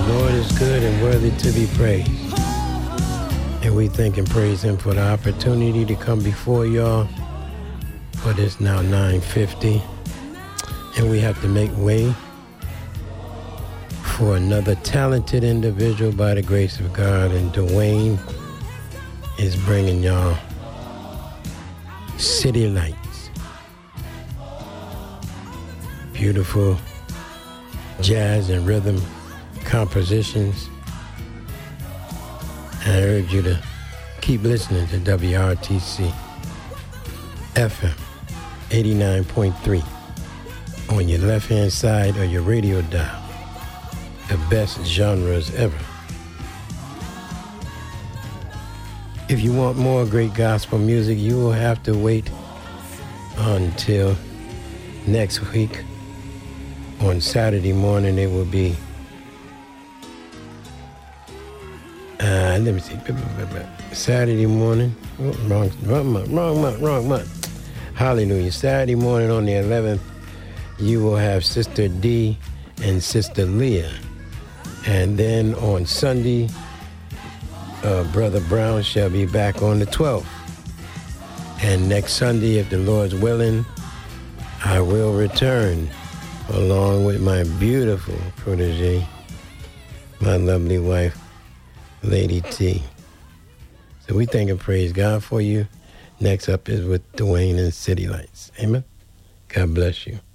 Lord is good and worthy to be praised. And we thank and praise him for the opportunity to come before y'all. But it's now 9:50. And we have to make way for another talented individual by the grace of God. And Dwayne is bringing y'all City Lights. Beautiful jazz and rhythm compositions. And I urge you to keep listening to WRTC FM 89.3 on your left-hand side of your radio dial. The best genres ever. If you want more great gospel music, you will have to wait until next week. On Saturday morning, it will be, let me see, Saturday morning, wrong month. Hallelujah. Saturday morning on the 11th, you will have Sister D and Sister Leah. And then on Sunday, Brother Brown shall be back on the 12th. And next Sunday, if the Lord's willing, I will return along with my beautiful protege, my lovely wife, Lady T. So we thank and praise God for you. Next up is with Dwayne and City Lights. Amen. God bless you.